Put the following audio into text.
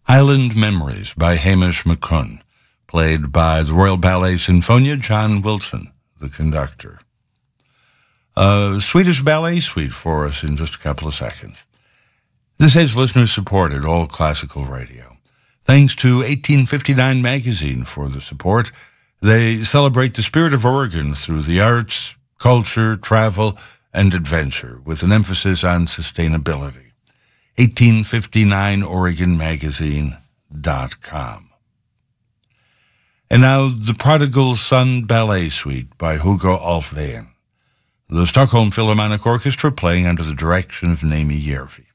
Highland Memories by Hamish McCunn, played by the Royal Ballet Sinfonia, John Wilson, the conductor. A Swedish ballet suite for us in just a couple of seconds. This is listener-supported, all classical radio. Thanks to 1859 Magazine for the support. They celebrate the spirit of Oregon through the arts, culture, travel, and adventure, with an emphasis on sustainability. 1859OregonMagazine.com. And now, The Prodigal Son Ballet Suite by Hugo Alfvén. The Stockholm Philharmonic Orchestra playing under the direction of Naomi Järvi.